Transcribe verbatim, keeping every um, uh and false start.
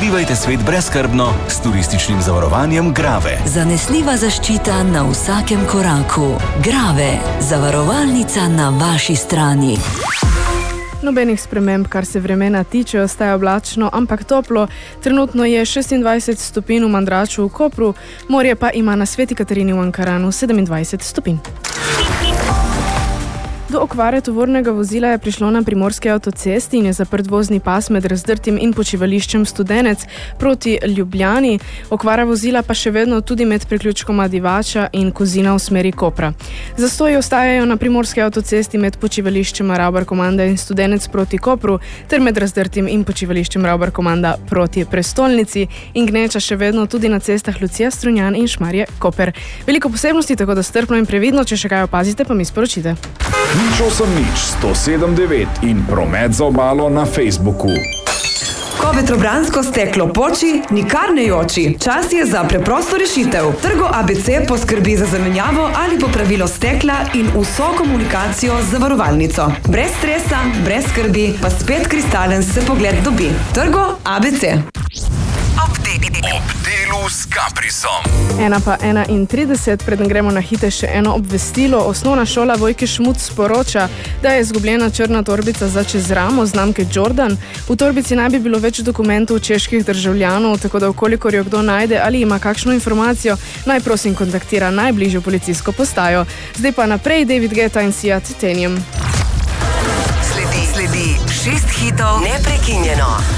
Odkrivajte svet brezskrbno s turističnim zavarovanjem Grave. Zanesljiva zaščita na vsakem koraku. Grave, zavarovalnica na vaši strani. Nobenih sprememb, kar se vremena tiče, ostaja oblačno, ampak toplo. Trenutno je šestindvajset stopinj v Mandraču v Kopru, morje pa ima na Sveti Katarini v Ankaranu sedemindvajset stopinj. Do okvare tovornega vozila je prišlo na primorski avtocesti in je zaprt vozni pas med Razdrtim in počivališčem Studenec proti Ljubljani. Okvara vozila pa še vedno tudi med priključkoma Divača in Kozina v smeri Kopra. Zastoji ostajajo na primorski avtocesti med počivališčema Ravbar-Komanda in Studenec proti Kopru ter med Razdrtim in počivališčem Ravbar-Komanda proti prestolnici in gneča še vedno tudi na cestah Lucija, Strunjan in Šmarje-Koper. Veliko posebnosti, tako da strpno in previdno, če še kaj opazite, pa mi sporočite. Nič osem nič, sto sedem devet in promet za obalo na Facebooku. Ko vetrobransko steklo poči, nikar ne joči. Čas je za preprosto rešitev. Trgo A B C poskrbi za zamenjavo ali popravilo stekla in vso komunikacijo z zavarovalnico. Brez stresa, brez skrbi, pa spet kristalen se pogled dobi. Trgo A B C. Ob delu s Caprisom. Ena pa enaintrideset, preden gremo na hite, še eno obvestilo. Osnovna šola Vojke Šmut sporoča, da je izgubljena črna torbica za čez ramo znamke Jordan. V torbici naj bi bilo več dokumentov čeških državljanov, tako da vkolikor jo kdo najde ali ima kakšno informacijo, naj prosim kontaktira najbližjo policijsko postajo. Zdaj pa naprej David Guetta in Sia Titanium. Sledi, sledi šest hitov neprekinjeno.